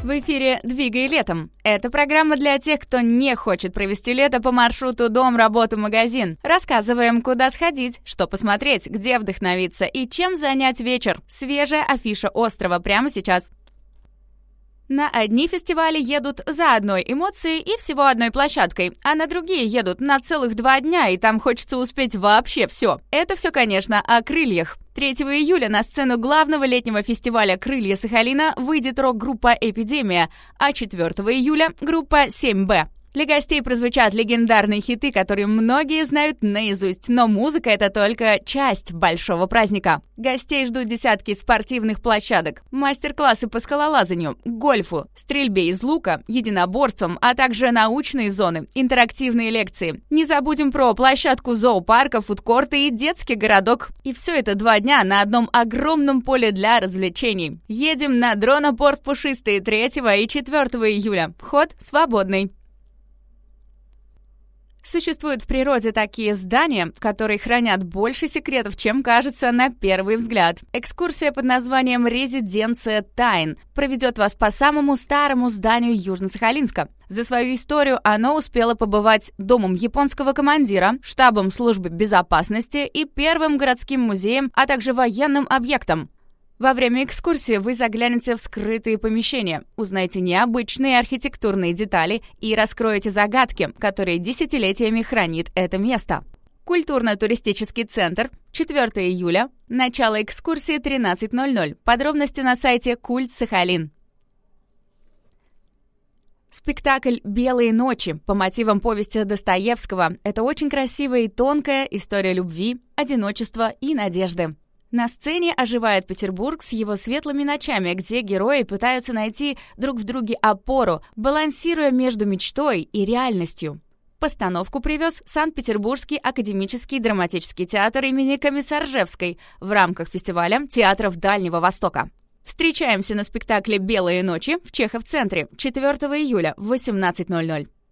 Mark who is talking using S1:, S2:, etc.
S1: В эфире «Двигай летом». Это программа для тех, кто не хочет провести лето по маршруту дом, работа, магазин. Рассказываем, куда сходить, что посмотреть, где вдохновиться и чем занять вечер. Свежая афиша острова прямо сейчас. На одни фестивали едут за одной эмоцией и всего одной площадкой, а на другие едут на целых 2 дня, и там хочется успеть вообще все. Это все, конечно, о крыльях. 3 июля на сцену главного летнего фестиваля «Крылья Сахалина» выйдет рок-группа «Эпидемия», а 4 июля — группа 7Б. Для гостей прозвучат легендарные хиты, которые многие знают наизусть, но музыка — это только часть большого праздника. Гостей ждут десятки спортивных площадок, мастер-классы по скалолазанию, гольфу, стрельбе из лука, единоборствам, а также научные зоны, интерактивные лекции. Не забудем про площадку зоопарка, фудкорты и детский городок. И все это 2 дня на одном огромном поле для развлечений. Едем на дронопорт Пушистые 3 и 4 июля. Вход свободный. Существуют в природе такие здания, которые хранят больше секретов, чем кажется на первый взгляд. Экскурсия под названием «Резиденция тайн» проведет вас по самому старому зданию Южно-Сахалинска. За свою историю оно успело побывать домом японского командира, штабом службы безопасности и первым городским музеем, а также военным объектом. Во время экскурсии вы заглянете в скрытые помещения, узнаете необычные архитектурные детали и раскроете загадки, которые десятилетиями хранит это место. Культурно-туристический центр, 4 июля, начало экскурсии 13:00. Подробности на сайте Культ Сахалин. Спектакль «Белые ночи» по мотивам повести Достоевского – это очень красивая и тонкая история любви, одиночества и надежды. На сцене оживает Петербург с его светлыми ночами, где герои пытаются найти друг в друге опору, балансируя между мечтой и реальностью. Постановку привез Санкт-Петербургский академический драматический театр имени Комиссаржевской в рамках фестиваля театров Дальнего Востока. Встречаемся на спектакле «Белые ночи» в Чехов-центре 4 июля в 18:00.